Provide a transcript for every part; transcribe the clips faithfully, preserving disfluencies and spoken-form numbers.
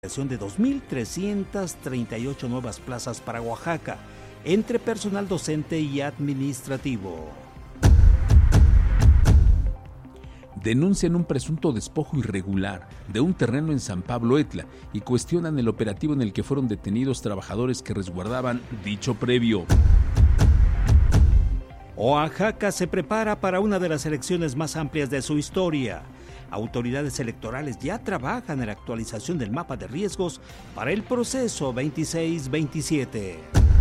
de dos mil trescientas treinta y ocho nuevas plazas para Oaxaca, entre personal docente y administrativo. Denuncian un presunto despojo irregular de un terreno en San Pablo Etla y cuestionan el operativo en el que fueron detenidos trabajadores que resguardaban dicho predio. Oaxaca se prepara para una de las elecciones más amplias de su historia. Autoridades electorales ya trabajan en la actualización del mapa de riesgos para el proceso veintiséis veintisiete.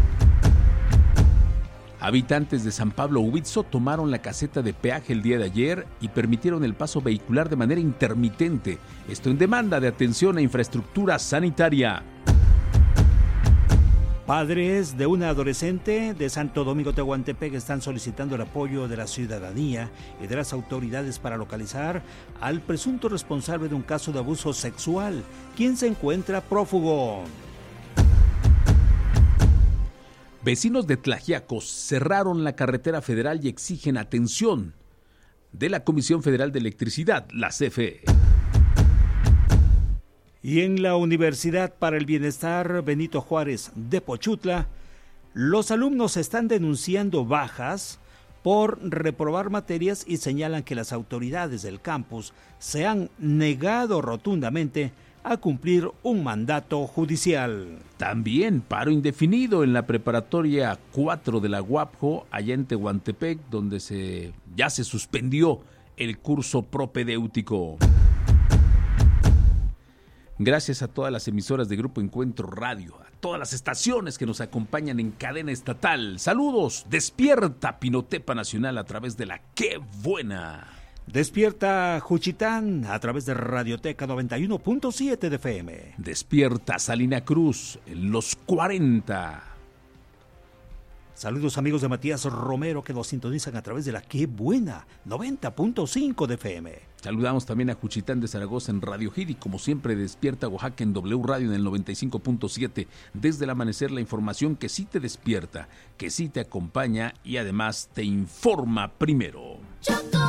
Habitantes de San Pablo Huitzo tomaron la caseta de peaje el día de ayer y permitieron el paso vehicular de manera intermitente. Esto en demanda de atención a infraestructura sanitaria. Padres de una adolescente de Santo Domingo Tehuantepec están solicitando el apoyo de la ciudadanía y de las autoridades para localizar al presunto responsable de un caso de abuso sexual, quien se encuentra prófugo. Vecinos de Tlaxiaco cerraron la carretera federal y exigen atención de la Comisión Federal de Electricidad, la C F E. Y en la Universidad para el Bienestar Benito Juárez de Pochutla, los alumnos están denunciando bajas por reprobar materias y señalan que las autoridades del campus se han negado rotundamente a cumplir un mandato judicial. También paro indefinido en la preparatoria cuatro de la UAPJO, allá en Tehuantepec, donde se, ya se suspendió el curso propedéutico. Gracias a todas las emisoras de Grupo Encuentro Radio, a todas las estaciones que nos acompañan en cadena estatal. Saludos, despierta Pinotepa Nacional a través de la Qué Buena. Despierta Juchitán a través de Radioteca noventa y uno punto siete de F M. Despierta Salina Cruz en los cuarenta. Saludos amigos de Matías Romero que nos sintonizan a través de la Qué Buena noventa punto cinco de F M. Saludamos también a Juchitán de Zaragoza en Radio Hit y como siempre Despierta Oaxaca en W Radio en el noventa y cinco punto siete. Desde el amanecer la información que sí te despierta, que sí te acompaña y además te informa primero. Choco.